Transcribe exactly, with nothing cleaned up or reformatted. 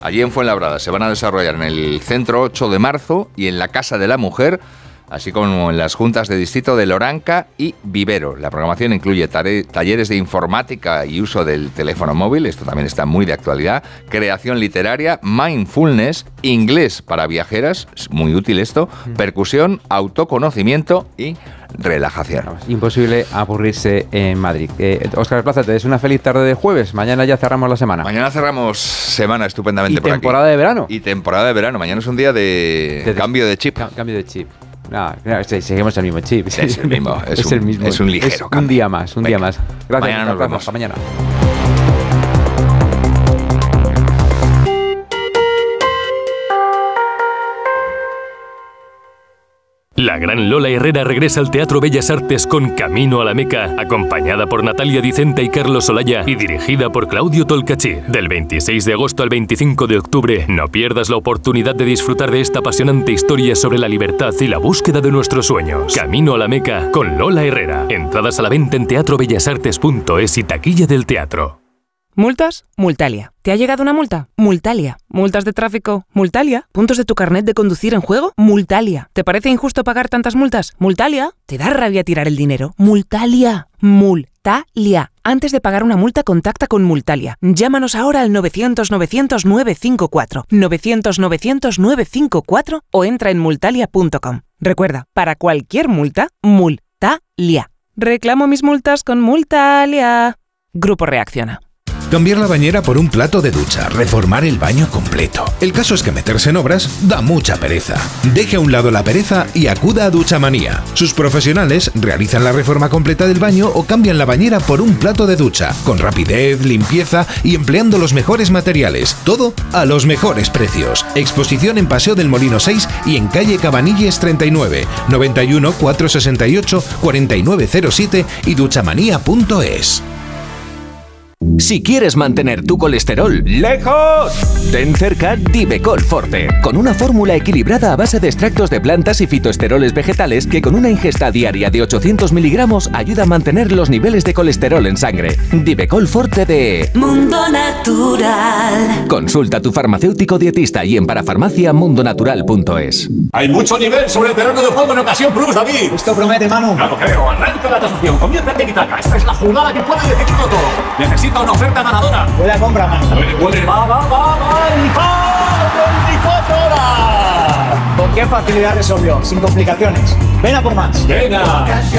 allí en Fuenlabrada. Se van a desarrollar en el Centro ocho de marzo y en la Casa de la Mujer, así como en las juntas de distrito de Loranca y Vivero. La programación incluye tare- talleres de informática y uso del teléfono móvil, esto también está muy de actualidad, creación literaria, mindfulness, inglés para viajeras, es muy útil esto, percusión, autoconocimiento y relajación. Imposible aburrirse en Madrid. Eh, Óscar Plaza, te des una feliz tarde de jueves. Mañana ya cerramos la semana. Mañana cerramos semana estupendamente ¿Y por temporada aquí. de verano? Y temporada de verano. Mañana es un día de, de cambio de chip. Ca- cambio de chip. No, no, seguimos el mismo chip. Es el mismo. Es, es un, el mismo. Es un ligero es cambio. Un día más, un Venga. día más. Gracias. Mañana nos vemos. Hasta mañana. La gran Lola Herrera regresa al Teatro Bellas Artes con Camino a la Meca, acompañada por Natalia Dicenta y Carlos Olaya y dirigida por Claudio Tolcachir. Del veintiséis de agosto al veinticinco de octubre, no pierdas la oportunidad de disfrutar de esta apasionante historia sobre la libertad y la búsqueda de nuestros sueños. Camino a la Meca con Lola Herrera. Entradas a la venta en teatro bellas artes punto es y taquilla del teatro. ¿Multas? Multalia. ¿Te ha llegado una multa? Multalia. ¿Multas de tráfico? Multalia. ¿Puntos de tu carnet de conducir en juego? Multalia. ¿Te parece injusto pagar tantas multas? Multalia. ¿Te da rabia tirar el dinero? Multalia. Multalia. Antes de pagar una multa, contacta con Multalia. Llámanos ahora al novecientos novecientos nueve cinco cuatro, novecientos novecientos nueve cinco cuatro o entra en multalia punto com. Recuerda, para cualquier multa, Multalia. Reclamo mis multas con Multalia. Grupo Reacciona. Cambiar la bañera por un plato de ducha, reformar el baño completo. El caso es que meterse en obras da mucha pereza. Deje a un lado la pereza y acuda a Duchamanía. Sus profesionales realizan la reforma completa del baño o cambian la bañera por un plato de ducha, con rapidez, limpieza y empleando los mejores materiales. Todo a los mejores precios. Exposición en Paseo del Molino seis y en calle Cabanilles treinta y nueve, noventa y uno, cuatrocientos sesenta y ocho, cuarenta y nueve cero siete y duchamanía punto es. Si quieres mantener tu colesterol lejos, ten cerca Divecol Forte, con una fórmula equilibrada a base de extractos de plantas y fitoesteroles vegetales que con una ingesta diaria de ochocientos miligramos ayuda a mantener los niveles de colesterol en sangre. Divecol Forte de Mundo Natural. Consulta a tu farmacéutico dietista y en parafarmacia mundo natural punto es. Hay mucho nivel sobre el terreno de juego en Ocasión Plus, David. Esto promete, Manu. Claro, creo. Arranca la tasación. Comienza el tiki-taka. Esta es la jugada que puede decidirlo todo. Necesita una oferta ganadora. Puede compra, Manu. Puede, puede. Va, va, va, va. Y va. veinticuatro horas. ¿Con qué facilidad resolvió? Sin complicaciones. Ven a por más. Venga.